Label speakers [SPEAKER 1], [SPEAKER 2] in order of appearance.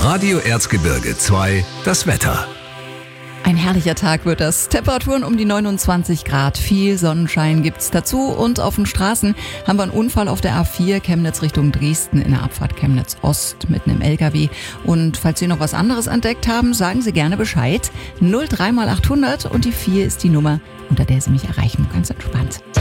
[SPEAKER 1] Radio Erzgebirge 2, das Wetter.
[SPEAKER 2] Ein herrlicher Tag wird das. Temperaturen um die 29 Grad. Viel Sonnenschein gibt's dazu. Und auf den Straßen haben wir einen Unfall auf der A4 Chemnitz Richtung Dresden in der Abfahrt Chemnitz Ost mitten im LKW. Und falls Sie noch was anderes entdeckt haben, sagen Sie gerne Bescheid. 03 mal 800 und die 4 ist die Nummer, unter der Sie mich erreichen. Ganz entspannt.